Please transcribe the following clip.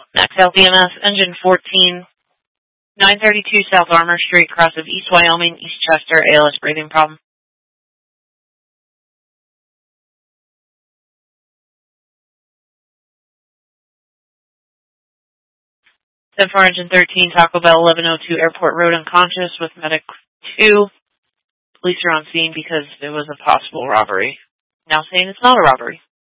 Max LDMS, engine 14, 932 South Armour Street, cross of East Wyoming, East Chester, ALS breathing problem. 74 engine 13, Taco Bell 1102 Airport Road, unconscious with medic 2. Police are on scene because it was a possible robbery. Now saying it's not a robbery.